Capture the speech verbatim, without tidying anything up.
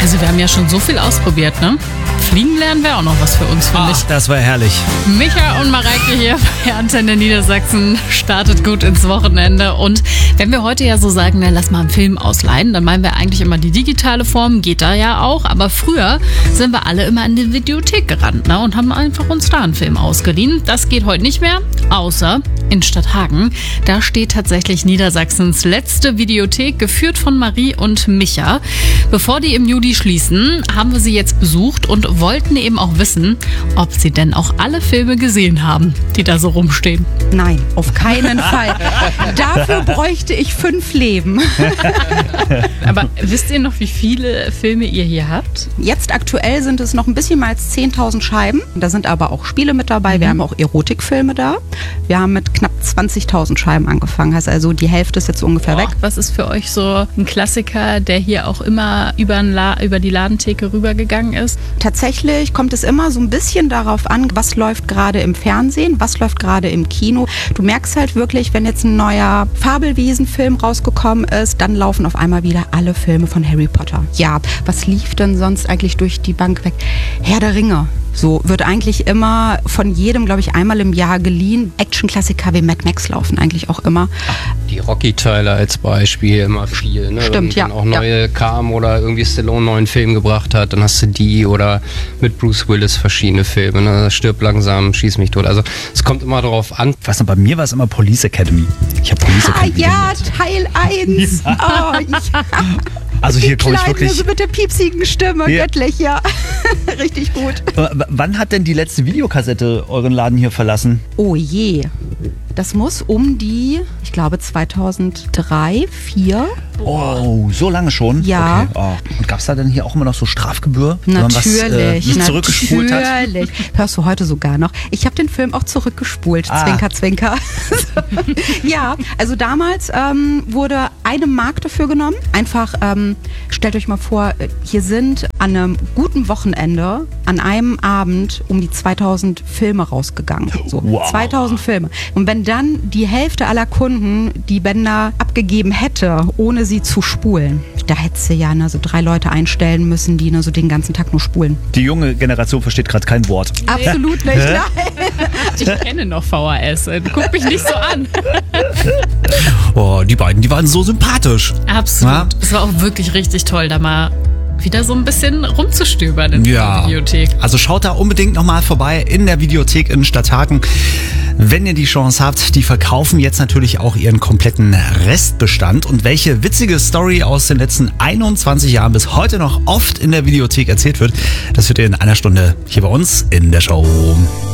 Also wir haben ja schon so viel ausprobiert, ne? Fliegen lernen wäre auch noch was für uns, finde ich. Das war herrlich. Micha und Mareike hier bei Antenne Niedersachsen startet gut ins Wochenende. Und wenn wir heute ja so sagen, na, lass mal einen Film ausleihen, dann meinen wir eigentlich immer die digitale Form, geht da ja auch. Aber früher sind wir alle immer in die Videothek gerannt, ne, und haben einfach uns da einen Film ausgeliehen. Das geht heute nicht mehr, außer in Stadthagen. Da steht tatsächlich Niedersachsens letzte Videothek, geführt von Marie und Micha. Bevor die im Juli schließen, haben wir sie jetzt besucht und wollten eben auch wissen, ob sie denn auch alle Filme gesehen haben, die da so rumstehen. Nein, auf keinen Fall. Dafür bräuchte ich fünf Leben. Aber wisst ihr noch, wie viele Filme ihr hier habt? Jetzt aktuell sind es noch ein bisschen mehr als zehntausend Scheiben. Da sind aber auch Spiele mit dabei. Wir haben auch Erotikfilme da. Wir haben mit knapp zwanzigtausend Scheiben angefangen. Heißt also, die Hälfte ist jetzt ungefähr weg. Was ist für euch so ein Klassiker, der hier auch immer über, ein La- über die Ladentheke rübergegangen ist? Tatsächlich kommt es immer so ein bisschen darauf an, was läuft gerade im Fernsehen, was läuft gerade im Kino. Du merkst halt wirklich, wenn jetzt ein neuer Fabelwesen-Film rausgekommen ist, dann laufen auf einmal wieder alle Filme von Harry Potter. Ja, was lief denn sonst eigentlich durch die Bank weg? Herr der Ringe. So wird eigentlich immer von jedem, glaube ich, einmal im Jahr geliehen. Actionklassiker wie Mad Max laufen eigentlich auch immer. Die Rocky-Teile als Beispiel immer viel. Ne? Stimmt, wenn ja. auch neue ja. kamen oder irgendwie Stallone einen neuen Film gebracht hat, dann hast du die oder mit Bruce Willis verschiedene Filme. Ne? Stirb langsam, schieß mich tot. Also es kommt immer darauf an. Ich weiß noch, bei mir war es immer Police Academy. Ich habe Police Ah Academy ja, genutzt. Teil eins. Ja. Oh, ich, Also hier komme ich Kleine, wirklich... so mit der piepsigen Stimme, Ja. göttlich, ja. Richtig gut. W- Wann hat denn die letzte Videokassette euren Laden hier verlassen? Oh je. Das muss um die, ich glaube, zweitausenddrei, zweitausendvier. Oh, so lange schon? Ja. Okay. Oh. Und gab es da denn hier auch immer noch so Strafgebühr? Wenn man was, Natürlich, äh, nicht zurückgespult hat? natürlich. Hörst du heute sogar noch. Ich habe den Film auch zurückgespult. Ah. Zwinker, zwinker. Ja, also damals ähm, wurde eine Mark dafür genommen. Einfach, ähm, stellt euch mal vor, hier sind an einem guten Wochenende, an einem Abend um die zweitausend Filme rausgegangen. So, Wow. zweitausend Filme. Und wenn dann die Hälfte aller Kunden die Bänder abgegeben hätte, ohne sie zu spulen, da hättest du ja ne, so drei Leute einstellen müssen, die ne, so den ganzen Tag nur spulen. Die junge Generation versteht gerade kein Wort. Absolut nicht, nein. Ich kenne noch V H S. Guck mich nicht so an. Oh, die beiden, die waren so sympathisch. Absolut. Ja? Es war auch wirklich richtig toll, da mal wieder so ein bisschen rumzustöbern in der Videothek. Also schaut da unbedingt nochmal vorbei in der Videothek in Stadthagen. Wenn ihr die Chance habt, die verkaufen jetzt natürlich auch ihren kompletten Restbestand. Und welche witzige Story aus den letzten einundzwanzig Jahren bis heute noch oft in der Videothek erzählt wird, das hört ihr in einer Stunde hier bei uns in der Show.